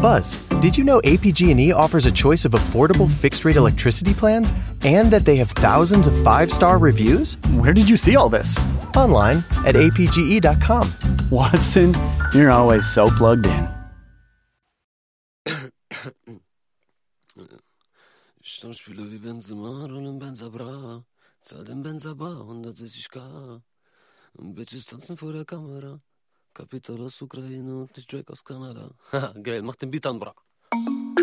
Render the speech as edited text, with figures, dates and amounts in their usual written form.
Buzz, did you know APG&E offers a choice of affordable fixed-rate electricity plans and that they have thousands of 5-star reviews? Where did you see all this? Online at apge.com. Watson, you're always so plugged in. Stamm Spieler wie Benzema, rollen Benza bra. Zahl den Benza bar, 160k. Bitches tanzen vor der Kamera. Kapital aus Ukraine und nicht Drake aus Kanada. Haha, geil, mach den Beat an, bra.